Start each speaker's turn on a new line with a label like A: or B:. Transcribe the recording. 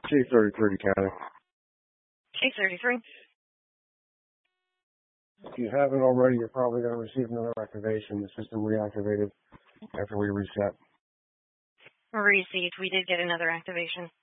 A: C33 County.
B: C33.
A: If you haven't already, you're probably going to receive another activation. The system reactivated after we reset.
B: Received. We did get another activation.